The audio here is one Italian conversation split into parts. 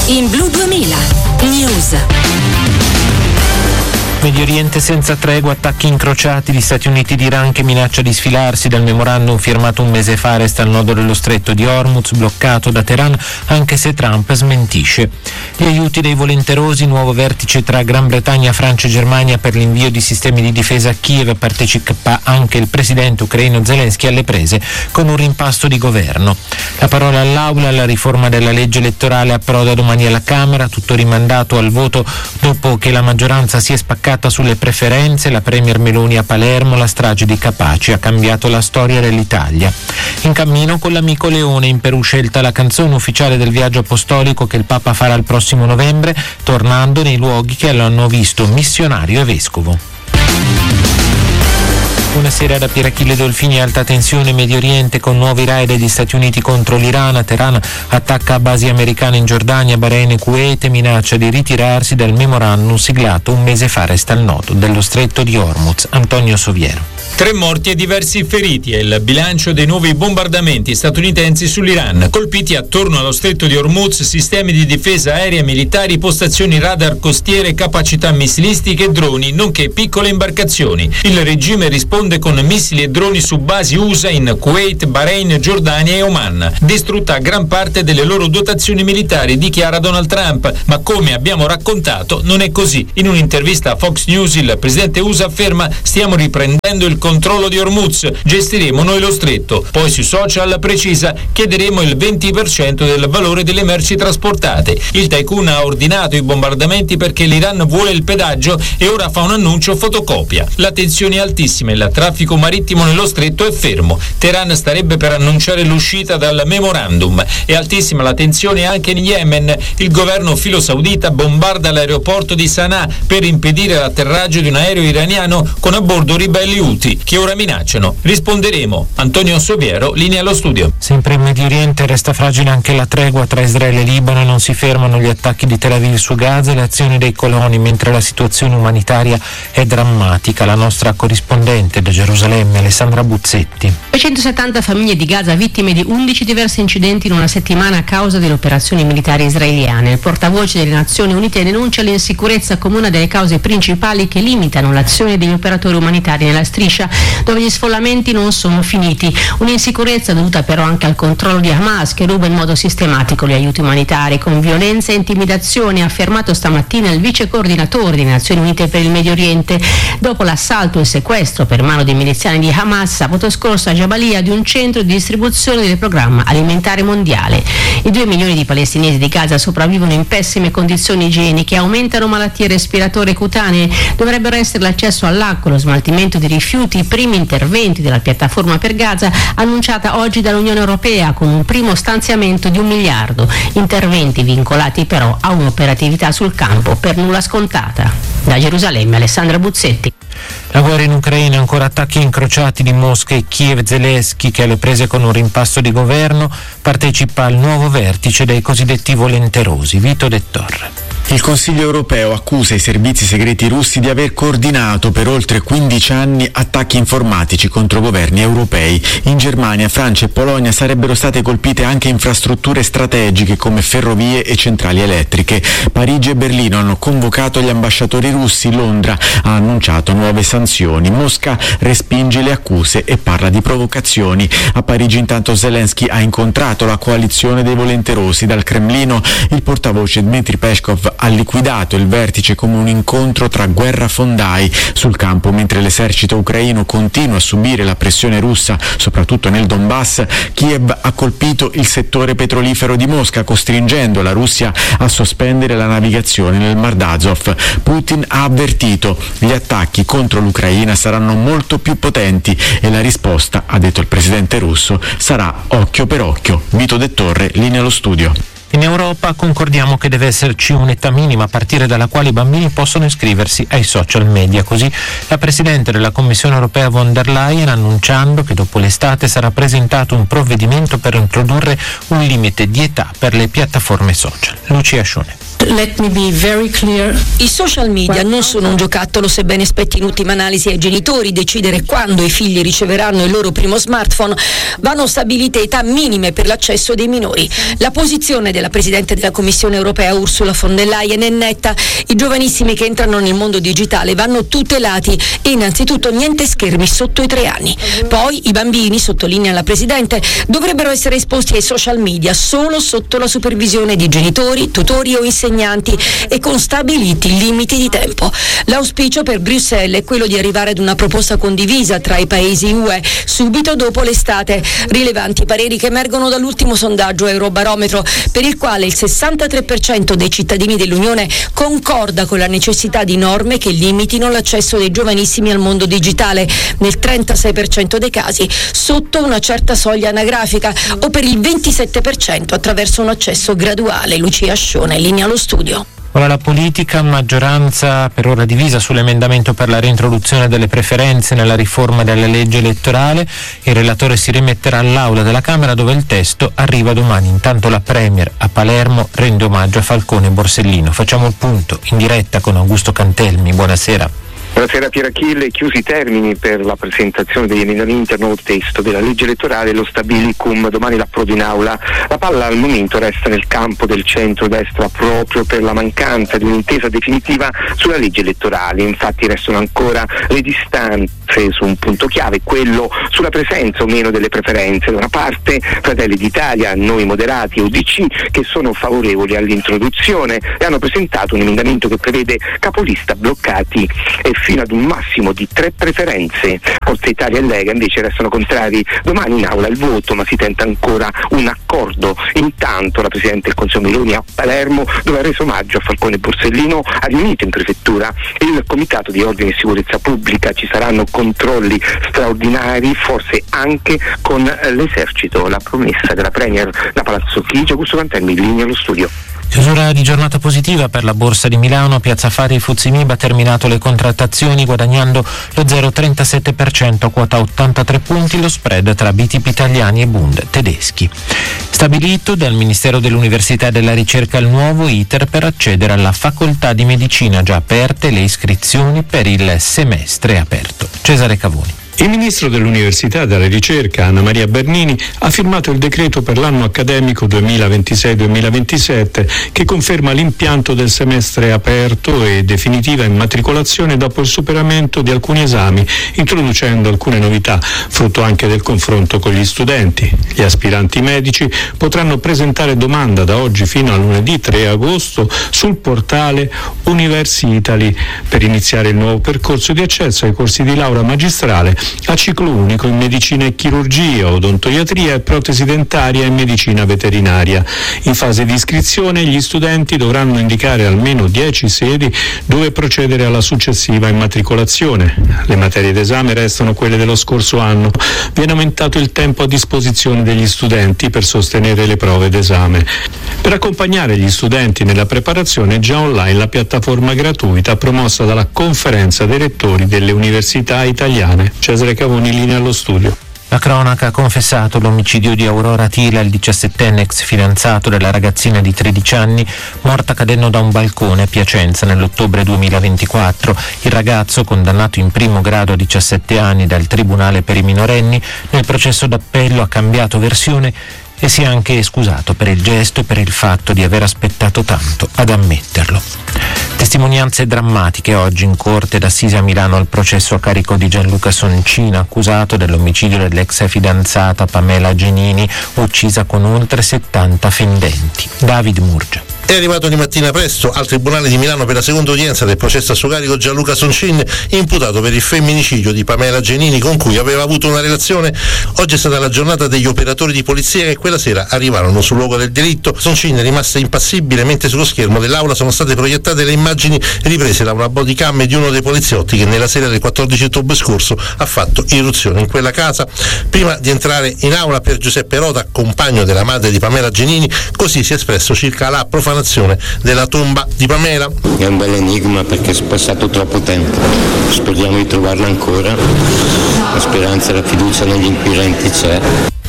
In Blu 2000 News. Medio Oriente senza tregua, attacchi incrociati, gli Stati Uniti ed Iran che minaccia di sfilarsi dal memorandum firmato un mese fa, resta il nodo dello stretto di Hormuz bloccato da Teheran, anche se Trump smentisce. Gli aiuti dei volenterosi, nuovo vertice tra Gran Bretagna, Francia e Germania per l'invio di sistemi di difesa a Kiev, partecipa anche il presidente ucraino Zelensky alle prese con un rimpasto di governo. La parola all'Aula, la riforma della legge elettorale approda domani alla Camera, tutto rimandato al voto dopo che la maggioranza si è spaccata sulle preferenze, la premier Meloni a Palermo, la strage di Capaci ha cambiato la storia dell'Italia. In cammino con l'amico Leone, in Perù scelta la canzone ufficiale del viaggio apostolico che il Papa farà il prossimo novembre, tornando nei luoghi che lo hanno visto missionario e vescovo. Buonasera da Pierachille Dolfini, alta tensione Medio Oriente con nuovi raid degli Stati Uniti contro l'Iran. Teheran attacca basi americane in Giordania, Bahrain e Kuwait e minaccia di ritirarsi dal memorandum siglato un mese fa, resta il nodo dello stretto di Hormuz. Antonio Soviero. 3 morti e diversi feriti è il bilancio dei nuovi bombardamenti statunitensi sull'Iran. Colpiti attorno allo stretto di Hormuz sistemi di difesa aerea militari, postazioni radar costiere, capacità missilistiche e droni, nonché piccole imbarcazioni. Il regime risponde con missili e droni su basi USA in Kuwait, Bahrain, Giordania e Oman. Distrutta gran parte delle loro dotazioni militari, dichiara Donald Trump, ma come abbiamo raccontato non è così. In un'intervista a Fox News il presidente USA afferma: stiamo riprendendo il controllo di Hormuz, gestiremo noi lo stretto. Poi sui social precisa: chiederemo il 20% del valore delle merci trasportate. Il tycoon ha ordinato i bombardamenti perché l'Iran vuole il pedaggio e ora fa un annuncio fotocopia. La tensione è altissima, il traffico marittimo nello stretto è fermo. Teheran starebbe per annunciare l'uscita dal memorandum. È altissima la tensione anche in Yemen. Il governo filo-saudita bombarda l'aeroporto di Sana'a per impedire l'atterraggio di un aereo iraniano con a bordo ribelli Houthi che ora minacciano. Risponderemo. Antonio Soviero, linea allo studio. Sempre in Medio Oriente resta fragile anche la tregua tra Israele e Libano, non si fermano gli attacchi di Tel Aviv su Gaza e le azioni dei coloni, mentre la situazione umanitaria è drammatica. La nostra corrispondente da Gerusalemme, Alessandra Buzzetti. 270 famiglie di Gaza vittime di 11 diversi incidenti in una settimana a causa delle operazioni militari israeliane. Il portavoce delle Nazioni Unite denuncia l'insicurezza come una delle cause principali che limitano l'azione degli operatori umanitari nella striscia, dove gli sfollamenti non sono finiti. Un'insicurezza dovuta però anche al controllo di Hamas, che ruba in modo sistematico gli aiuti umanitari con violenza e intimidazione, ha affermato stamattina il vice coordinatore delle Nazioni Unite per il Medio Oriente, dopo l'assalto e il sequestro per mano dei miliziani di Hamas sabato scorso a Jabalia di un centro di distribuzione del programma alimentare mondiale. I 2 milioni di palestinesi di Gaza sopravvivono in pessime condizioni igieniche, aumentano malattie respiratorie cutanee, dovrebbero essere l'accesso all'acqua, lo smaltimento di rifiuti, i primi interventi della piattaforma per Gaza annunciata oggi dall'Unione Europea con un primo stanziamento di $1 miliardo, interventi vincolati però a un'operatività sul campo per nulla scontata. Da Gerusalemme, Alessandra Buzzetti. La guerra in Ucraina, ancora attacchi incrociati di Mosca e Kiev. Zelensky, che alle prese con un rimpasto di governo, partecipa al nuovo vertice dei cosiddetti volenterosi. Vito De Torre. Il Consiglio europeo accusa i servizi segreti russi di aver coordinato per oltre 15 anni attacchi informatici contro governi europei. In Germania, Francia e Polonia sarebbero state colpite anche infrastrutture strategiche come ferrovie e centrali elettriche. Parigi e Berlino hanno convocato gli ambasciatori russi. Londra ha annunciato nuove sanzioni. Mosca respinge le accuse e parla di provocazioni. A Parigi intanto Zelensky ha incontrato la coalizione dei volenterosi. Dal Cremlino il portavoce Dmitry Peskov ha liquidato il vertice come un incontro tra guerrafondai sul campo. Mentre l'esercito ucraino continua a subire la pressione russa, soprattutto nel Donbass, Kiev ha colpito il settore petrolifero di Mosca, costringendo la Russia a sospendere la navigazione nel Mar d'Azov. Putin ha avvertito: gli attacchi contro l'Ucraina saranno molto più potenti e la risposta, ha detto il presidente russo, sarà occhio per occhio. Vito De Torre, linea allo studio. In Europa concordiamo che deve esserci un'età minima a partire dalla quale i bambini possono iscriversi ai social media. Così la Presidente della Commissione europea von der Leyen, annunciando che dopo l'estate sarà presentato un provvedimento per introdurre un limite di età per le piattaforme social. Lucia Scione. Let me be very clear. I social media non sono un giocattolo, sebbene spetti in ultima analisi ai genitori decidere quando i figli riceveranno il loro primo smartphone. Vanno stabilite età minime per l'accesso dei minori. La posizione della Presidente della Commissione europea Ursula von der Leyen è netta. I giovanissimi che entrano nel mondo digitale vanno tutelati e innanzitutto niente schermi sotto i 3 anni. Poi i bambini, sottolinea la Presidente, dovrebbero essere esposti ai social media solo sotto la supervisione di genitori, tutori o insegnanti e con stabiliti limiti di tempo. L'auspicio per Bruxelles è quello di arrivare ad una proposta condivisa tra i paesi UE subito dopo l'estate. Rilevanti pareri che emergono dall'ultimo sondaggio Eurobarometro, per il quale il 63% dei cittadini dell'Unione concorda con la necessità di norme che limitino l'accesso dei giovanissimi al mondo digitale, nel 36% dei casi sotto una certa soglia anagrafica o per il 27% attraverso un accesso graduale. Lucia Ascione, linea allo studio. Ora la politica, maggioranza per ora divisa sull'emendamento per la reintroduzione delle preferenze nella riforma della legge elettorale. Il relatore si rimetterà all'Aula della Camera dove il testo arriva domani. Intanto la Premier a Palermo rende omaggio a Falcone e Borsellino. Facciamo il punto in diretta con Augusto Cantelmi. Buonasera. Buonasera Pier Achille, chiusi i termini per la presentazione degli emendamenti al nuovo testo della legge elettorale e lo stabilicum, domani l'approdo in aula. La palla al momento resta nel campo del centro-destra proprio per la mancanza di un'intesa definitiva sulla legge elettorale. Infatti restano ancora le distanze su un punto chiave, quello sulla presenza o meno delle preferenze. Da una parte Fratelli d'Italia, Noi Moderati e UDC che sono favorevoli all'introduzione e hanno presentato un emendamento che prevede capolista bloccati e fino ad un massimo di 3 preferenze. Forza Italia e Lega invece restano contrari. Domani in aula il voto, ma si tenta ancora un accordo. Intanto la Presidente del Consiglio Meloni a Palermo, dove ha reso omaggio a Falcone e Borsellino, ha riunito in prefettura il Comitato di Ordine e Sicurezza Pubblica. Ci saranno controlli straordinari, forse anche con l'esercito. La promessa della Premier da Palazzo Chigi. Augusto Cantelmi, linea allo studio. Chiusura di giornata positiva per la Borsa di Milano. Piazza Affari FTSE MIB ha terminato le contrattazioni guadagnando lo 0,37% a quota 83 punti, lo spread tra BTP italiani e Bund tedeschi. Stabilito dal Ministero dell'Università e della Ricerca il nuovo iter per accedere alla facoltà di medicina, già aperte le iscrizioni per il semestre aperto. Cesare Cavoni. Il Ministro dell'Università e della Ricerca, Anna Maria Bernini, ha firmato il decreto per l'anno accademico 2026-2027 che conferma l'impianto del semestre aperto e definitiva immatricolazione dopo il superamento di alcuni esami, introducendo alcune novità, frutto anche del confronto con gli studenti. Gli aspiranti medici potranno presentare domanda da oggi fino a lunedì 3 agosto sul portale Universi Italy per iniziare il nuovo percorso di accesso ai corsi di laurea magistrale a ciclo unico in medicina e chirurgia, odontoiatria e protesi dentaria e medicina veterinaria. In fase di iscrizione gli studenti dovranno indicare almeno 10 sedi dove procedere alla successiva immatricolazione. Le materie d'esame restano quelle dello scorso anno. Viene aumentato il tempo a disposizione degli studenti per sostenere le prove d'esame. Per accompagnare gli studenti nella preparazione è già online la piattaforma gratuita promossa dalla Conferenza dei Rettori delle Università Italiane. Cesare Cavoni, linea allo studio. La cronaca ha confessato l'omicidio di Aurora Tila, il 17enne ex fidanzato della ragazzina di 13 anni, morta cadendo da un balcone a Piacenza nell'ottobre 2024. Il ragazzo, condannato in primo grado a 17 anni dal Tribunale per i minorenni, nel processo d'appello ha cambiato versione e si è anche scusato per il gesto e per il fatto di aver aspettato tanto ad ammetterlo. Testimonianze drammatiche oggi in corte d'assise a Milano al processo a carico di Gianluca Soncina, accusato dell'omicidio dell'ex fidanzata Pamela Genini, uccisa con oltre 70 fendenti. David Murgia. È arrivato di mattina presto al Tribunale di Milano per la seconda udienza del processo a suo carico Gianluca Soncin, imputato per il femminicidio di Pamela Genini con cui aveva avuto una relazione. Oggi è stata la giornata degli operatori di polizia che quella sera arrivarono sul luogo del delitto. Soncin è rimasta impassibile mentre sullo schermo dell'aula sono state proiettate le immagini riprese da una bodycam di uno dei poliziotti che nella sera del 14 ottobre scorso ha fatto irruzione in quella casa. Prima di entrare in aula, per Giuseppe Rota, compagno della madre di Pamela Genini, così si è espresso circa la profanazione della tomba di Pamela. È un bel enigma perché è passato troppo tempo, speriamo di trovarla ancora, la speranza e la fiducia negli inquirenti c'è.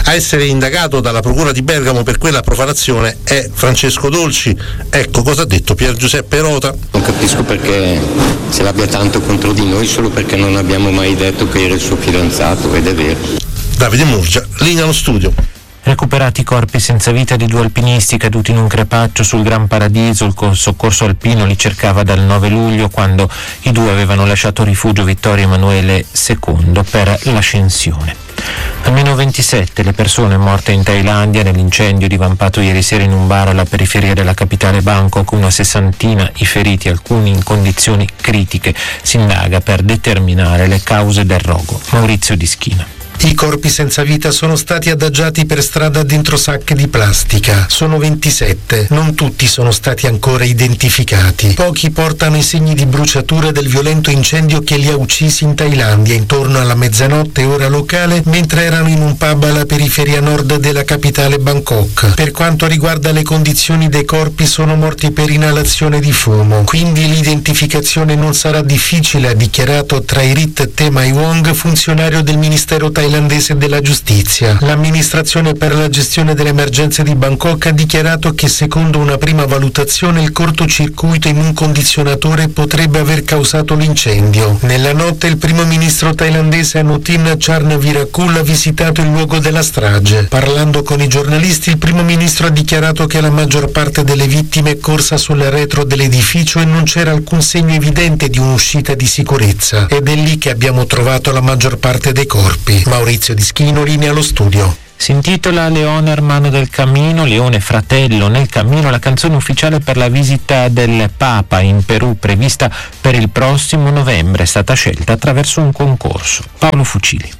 A essere indagato dalla Procura di Bergamo per quella profanazione è Francesco Dolci. Ecco cosa ha detto Pier Giuseppe Rota. Non capisco perché ce l'abbia tanto contro di noi solo perché non abbiamo mai detto che era il suo fidanzato, ed è vero. Davide Murgia, linea allo studio. Recuperati i corpi senza vita di 2 alpinisti caduti in un crepaccio sul Gran Paradiso. Il soccorso alpino li cercava dal 9 luglio, quando i 2 avevano lasciato rifugio Vittorio Emanuele II per l'ascensione. Almeno 27 le persone morte in Thailandia nell'incendio divampato ieri sera in un bar alla periferia della capitale Bangkok, una 60 i feriti, alcuni in condizioni critiche. Si indaga per determinare le cause del rogo. Maurizio Dischina. I corpi senza vita sono stati adagiati per strada dentro sacche di plastica. Sono 27. Non tutti sono stati ancora identificati. Pochi portano i segni di bruciatura del violento incendio che li ha uccisi in Thailandia intorno alla mezzanotte ora locale, mentre erano in un pub alla periferia nord della capitale Bangkok. Per quanto riguarda le condizioni dei corpi, sono morti per inalazione di fumo. Quindi l'identificazione non sarà difficile, ha dichiarato Trairit Temai Wong, funzionario del Ministero thailandese della giustizia. L'amministrazione per la gestione delle emergenze di Bangkok ha dichiarato che secondo una prima valutazione il cortocircuito in un condizionatore potrebbe aver causato l'incendio. Nella notte il primo ministro thailandese Anutin Charnvirakul ha visitato il luogo della strage. Parlando con i giornalisti, il primo ministro ha dichiarato che la maggior parte delle vittime è corsa sul retro dell'edificio e non c'era alcun segno evidente di un'uscita di sicurezza. Ed è lì che abbiamo trovato la maggior parte dei corpi. Maurizio Dischino, linea allo studio. Si intitola Leone Hermano del Camino, Leone Fratello nel Cammino, la canzone ufficiale per la visita del Papa in Perù prevista per il prossimo novembre, è stata scelta attraverso un concorso. Paolo Fucili.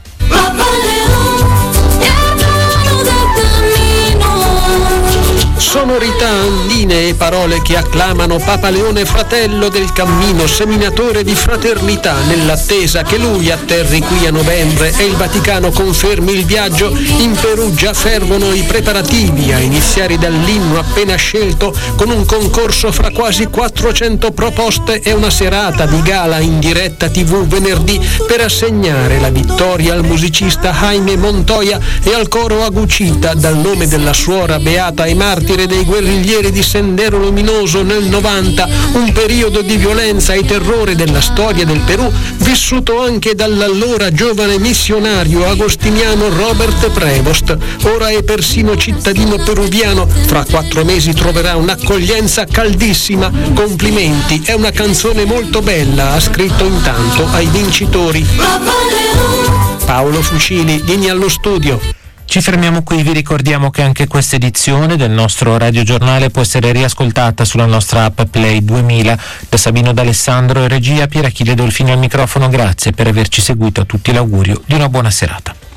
Sonorità andine e parole che acclamano Papa Leone Fratello del Cammino, seminatore di fraternità, nell'attesa che lui atterri qui a novembre e il Vaticano confermi il viaggio. In Perù già fervono i preparativi, a iniziare dall'inno appena scelto, con un concorso fra quasi 400 proposte e una serata di gala in diretta TV venerdì per assegnare la vittoria al musicista Jaime Montoya e al coro Agucita, dal nome della suora beata e martire dei guerriglieri di Sendero Luminoso nel 90, un periodo di violenza e terrore della storia del Perù, vissuto anche dall'allora giovane missionario agostiniano Robert Prevost. Ora è persino cittadino peruviano, fra 4 mesi troverà un'accoglienza caldissima. Complimenti, è una canzone molto bella, ha scritto intanto ai vincitori. Paolo Fucili, linea allo studio. Ci fermiamo qui, vi ricordiamo che anche questa edizione del nostro radiogiornale può essere riascoltata sulla nostra app Play 2000. Da Sabino D'Alessandro e regia, Pierachille Dolfini al microfono, grazie per averci seguito, a tutti l'augurio di una buona serata.